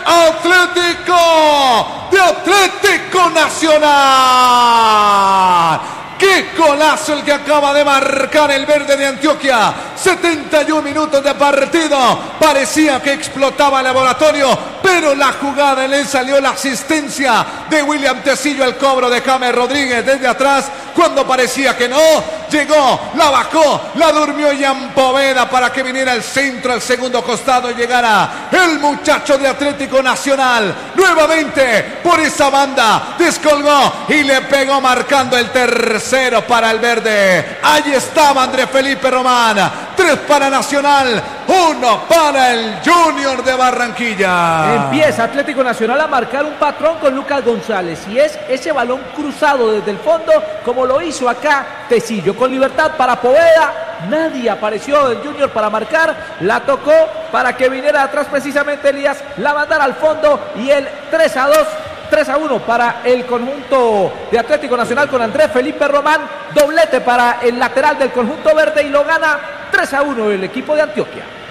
Atlético de Atlético Nacional. ¡Qué golazo el que acaba de marcar el verde de Antioquia! 71 minutos de partido. Parecía que explotaba el laboratorio, pero la jugada le salió la asistencia de William Tecillo, el cobro de James Rodríguez desde atrás. Cuando parecía que no, llegó, la bajó, la durmió Ian Poveda para que viniera al centro, al segundo costado y llegara el muchacho de Atlético Nacional. Nuevamente por esa banda, descolgó y le pegó marcando el tercero para el verde. Ahí estaba Andrés Felipe Román. 3 para Nacional, 1 para el Junior de Barranquilla. Empieza Atlético Nacional a marcar un patrón con Lucas González y es ese balón cruzado desde el fondo como lo hizo acá Tecillo, con libertad para Poveda. Nadie apareció del Junior para marcar, la tocó para que viniera atrás precisamente Elías, la mandara al fondo y el 3-1 para el conjunto de Atlético Nacional con Andrés Felipe Román, doblete para el lateral del conjunto verde y lo gana 3-1 el equipo de Antioquia.